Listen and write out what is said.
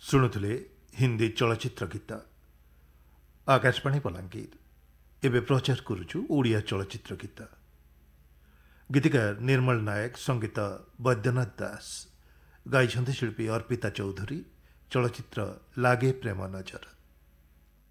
ଶୁଣୁଥିଲେ ହିନ୍ଦୀ ଚଳଚ୍ଚିତ୍ର ଗୀତ। ଆକାଶବାଣୀ ବଲାଙ୍ଗୀର ଏବେ ପ୍ରଚାର କରୁଛୁ ଓଡ଼ିଆ ଚଳଚ୍ଚିତ୍ର ଗୀତ। ଗୀତିକାର ନିର୍ମଳ ନାୟକ, ସଙ୍ଗୀତ ବୈଦ୍ୟନାଥ ଦାସ, ଗାଇଛନ୍ତି ଶିଳ୍ପୀ ଅର୍ପିତା ଚୌଧୁରୀ। ଚଳଚ୍ଚିତ୍ର ଲାଗେ ପ୍ରେମ ନଜର।